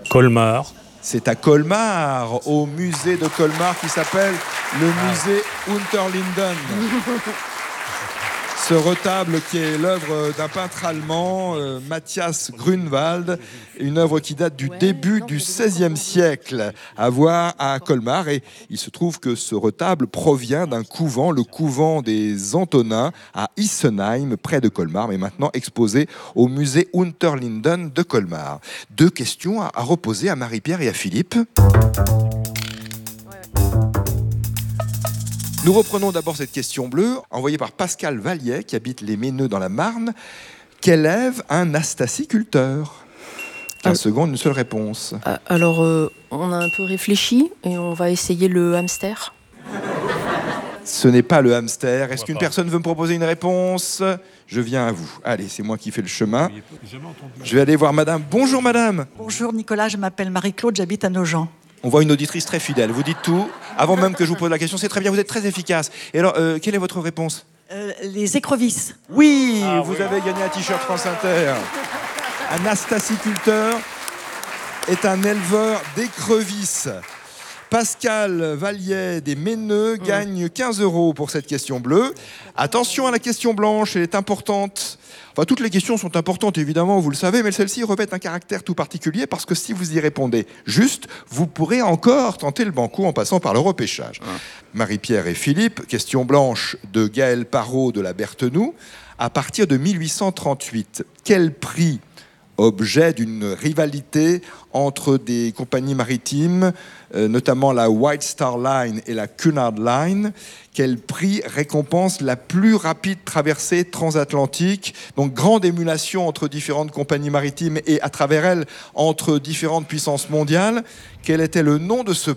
Colmar. C'est à Colmar, au musée de Colmar qui s'appelle le musée Unterlinden. Ce retable qui est l'œuvre d'un peintre allemand, Matthias Grünwald, une œuvre qui date du début du XVIe siècle, à voir à Colmar. Et il se trouve que ce retable provient d'un couvent, le couvent des Antonins à Issenheim, près de Colmar, mais maintenant exposé au musée Unterlinden de Colmar. 2 questions à reposer à Marie-Pierre et à Philippe. Nous reprenons d'abord cette question bleue, envoyée par Pascal Valliet, qui habite les Méneux dans la Marne. Qu'élève un astaciculteur ? 15 secondes, une seule réponse. Alors, on a un peu réfléchi et on va essayer le hamster. Ce n'est pas le hamster. Est-ce qu'une personne veut me proposer une réponse ? Je viens à vous. Allez, c'est moi qui fais le chemin. Je vais aller voir madame. Bonjour madame. Bonjour Nicolas, je m'appelle Marie-Claude, j'habite à Nogent. On voit une auditrice très fidèle. Vous dites tout, avant même que je vous pose la question. C'est très bien, vous êtes très efficace. Et alors, quelle est votre réponse ? Les écrevisses. Oui, vous avez gagné un t-shirt France Inter. Un astaciculteur est un éleveur d'écrevisses. Pascal Valliet des Méneux gagne 15 € pour cette question bleue. Attention à la question blanche, elle est importante. Enfin, toutes les questions sont importantes, évidemment, vous le savez, mais celle-ci revêt un caractère tout particulier parce que si vous y répondez juste, vous pourrez encore tenter le banco en passant par le repêchage. Marie-Pierre et Philippe, question blanche de Gaël Parot de la Berthenoux. À partir de 1838, quel prix, objet d'une rivalité entre des compagnies maritimes, notamment la White Star Line et la Cunard Line, quel prix récompense la plus rapide traversée transatlantique, donc grande émulation entre différentes compagnies maritimes et à travers elles entre différentes puissances mondiales. Quel était le nom de ce prix ?